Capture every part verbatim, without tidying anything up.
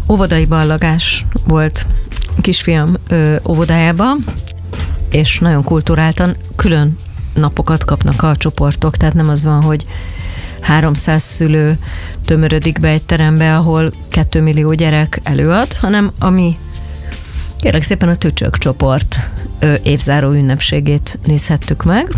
óvodai ballagás volt a kisfiam ö, óvodájában, és nagyon kulturáltan külön napokat kapnak a csoportok, tehát nem az van, hogy háromszáz szülő tömörödik be egy terembe, ahol két millió gyerek előad, hanem ami kérlek szépen a Tücsök csoport ö, évzáró ünnepségét nézhettük meg.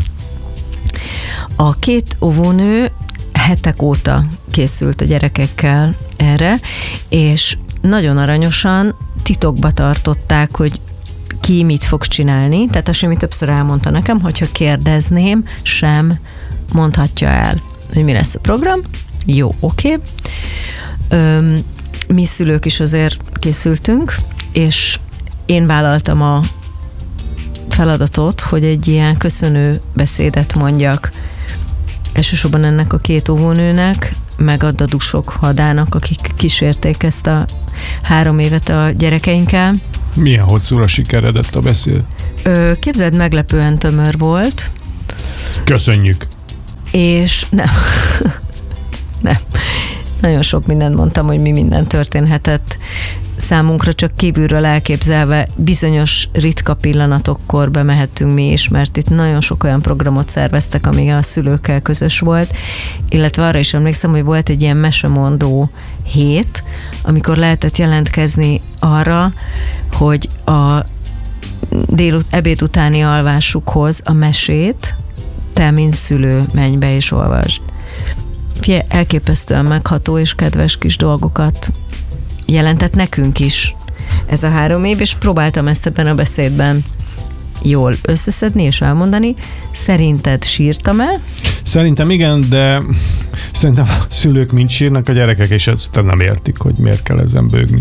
A két óvónő hetek óta készült a gyerekekkel erre, és nagyon aranyosan titokba tartották, hogy ki mit fog csinálni, tehát azt, ami többször elmondta nekem, hogyha kérdezném, sem mondhatja el, hogy mi lesz a program. Jó, oké. Okay. Mi szülők is azért készültünk, és én vállaltam a feladatot, hogy egy ilyen köszönő beszédet mondjak elsősorban ennek a két óvónőnek, meg a dadusok hadának, akik kísérték ezt a három évet a gyerekeinkkel. Milyen hosszúra sikeredett a beszéd? Ö, képzeld, meglepően tömör volt. Köszönjük. És nem. nem. Nagyon sok mindent mondtam, hogy mi minden történhetett számunkra, csak kívülről elképzelve bizonyos ritka pillanatokkor bemehettünk mi is, mert itt nagyon sok olyan programot szerveztek, ami a szülőkkel közös volt, illetve arra is emlékszem, hogy volt egy ilyen mesemondó hét, amikor lehetett jelentkezni arra, hogy a délut, ebéd utáni alvásukhoz a mesét te, mint szülő, menj be és olvasd. Fie, elképesztően megható és kedves kis dolgokat jelentett nekünk is ez a három év, és próbáltam ezt ebben a beszédben jól összeszedni és elmondani. Szerinted sírtam-e? Szerintem igen, de szerintem a szülők mind sírnak, a gyerekek, és ezt nem értik, hogy miért kell ezen bőgni.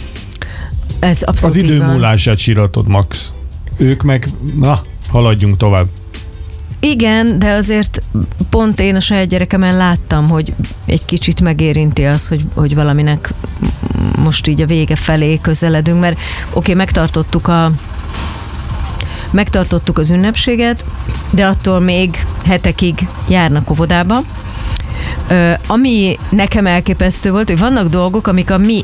Ez abszolút az idő múlását síratod, Max. Ők meg, na, haladjunk tovább. Igen, de azért pont én a saját gyerekemen láttam, hogy egy kicsit megérinti az, hogy, hogy valaminek most így a vége felé közeledünk, mert oké, okay, megtartottuk a megtartottuk az ünnepséget, de attól még hetekig járnak óvodába. Ö, ami nekem elképesztő volt, hogy vannak dolgok, amik a mi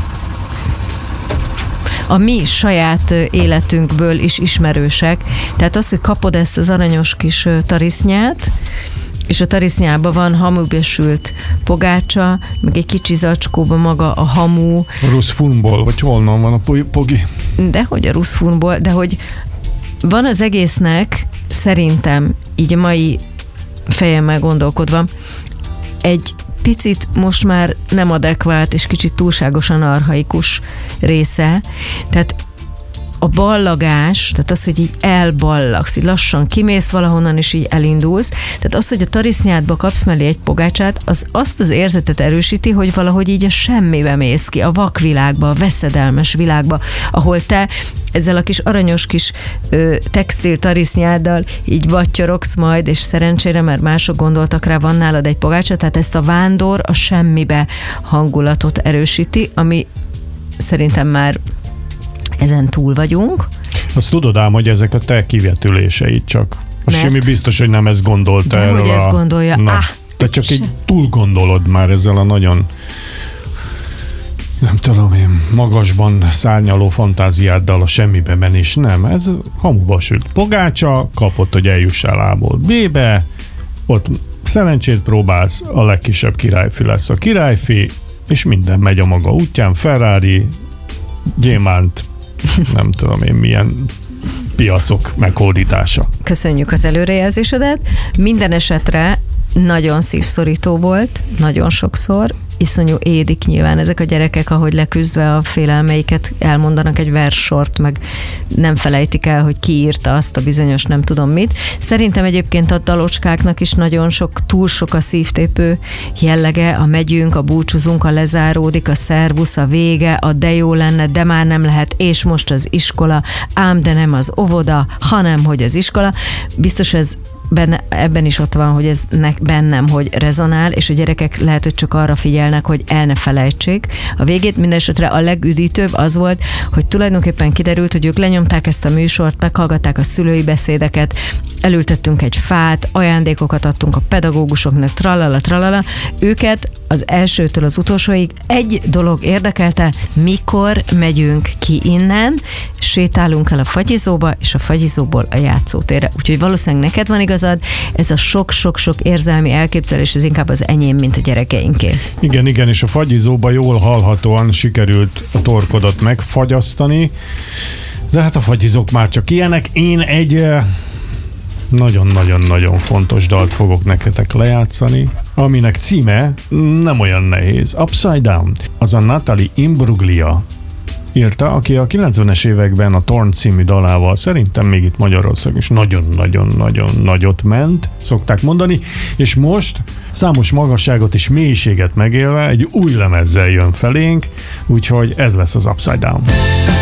a mi saját életünkből is ismerősek. Tehát az, hogy kapod ezt az aranyos kis tarisznyát, és a tarisznyában van hamubesült pogácsa, meg egy kicsi zacskóban maga a hamu. A ruszfunból, vagy honnan van a pogi? Dehogy a ruszfunból, de hogy van az egésznek, szerintem, így a mai fejemmel gondolkodva, egy picit most már nem adekvát, és kicsit túlságosan archaikus része. Tehát a ballagás, tehát az, hogy így elballagsz, így lassan kimész valahonnan, és így elindulsz. Tehát az, hogy a tarisznyádba kapsz mellé egy pogácsát, az azt az érzetet erősíti, hogy valahogy így a semmibe mész ki, a vakvilágba, a veszedelmes világba, ahol te ezzel a kis aranyos kis ö, textil tarisznyáddal így battyorogsz majd, és szerencsére, mert mások gondoltak rá, van nálad egy pogácsa, tehát ezt a vándor a semmibe hangulatot erősíti, ami szerintem már ezen túl vagyunk. Azt tudod ám, hogy ezek a te kivetüléseid csak. A Mert? semmi biztos, hogy nem ezt gondolta erről. De hogy ezt a... gondolja. Na, ah, te csak így túl gondolod már ezzel a nagyon, nem tudom én, magasban szárnyaló fantáziáddal a semmibe menés. Nem, ez hamuba sült pogácsa, kapott, hogy eljussál A-ból B-be, ott szerencsét próbálsz, a legkisebb királyfi lesz a királyfi, és minden megy a maga útján, Ferrari, gyémánt, nem tudom én milyen piacok meghódítása. Köszönjük az előrejelzésedet. Minden esetre nagyon szívszorító volt, nagyon sokszor, iszonyú édik nyilván ezek a gyerekek, ahogy leküzdve a félelmeiket elmondanak egy verssort, meg nem felejtik el, hogy ki írta azt a bizonyos nem tudom mit. Szerintem egyébként a dalocskáknak is nagyon sok, túl sok a szívtépő jellege, a megyünk, a búcsúzunk, a lezáródik, a szervusz, a vége, a de jó lenne, de már nem lehet, és most az iskola, ám de nem az óvoda, hanem hogy az iskola. Biztos ez Benne, ebben is ott van, hogy ez ne, bennem, hogy rezonál, és a gyerekek lehet, hogy csak arra figyelnek, hogy el ne felejtsék. A végét minden esetre a legüdítőbb az volt, hogy tulajdonképpen kiderült, hogy ők lenyomták ezt a műsort, meghallgatták a szülői beszédeket, elültettünk egy fát, ajándékokat adtunk a pedagógusoknak, tralala, tralala. Őket az elsőtől az utolsóig egy dolog érdekelte, mikor megyünk ki innen, sétálunk el a fagyizóba, és a fagyizóból a játszótérre. Úgyhogy valószínűleg neked van igazad, ez a sok-sok-sok érzelmi elképzelés, ez inkább az enyém, mint a gyerekeinké. Igen, igen, és a fagyizóba jól hallhatóan sikerült a torkodat megfagyasztani, de hát a fagyizók már csak ilyenek. Én egy nagyon-nagyon-nagyon fontos dalt fogok neketek lejátszani, aminek címe nem olyan nehéz. Upside Down. Az a Natalie Imbruglia írta, aki a kilencvenes években a Torn című dalával szerintem még itt Magyarországon is nagyon-nagyon-nagyon nagyot ment, szokták mondani, és most számos magasságot és mélységet megélve egy új lemezzel jön felénk, úgyhogy ez lesz az Upside Down.